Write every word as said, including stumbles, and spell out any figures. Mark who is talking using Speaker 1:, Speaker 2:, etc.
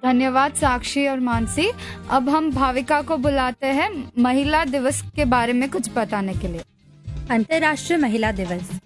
Speaker 1: धन्यवाद साक्षी और मानसी। अब हम भाविका को बुलाते हैं महिला दिवस के बारे में कुछ बताने के लिए।
Speaker 2: अंतर्राष्ट्रीय महिला दिवस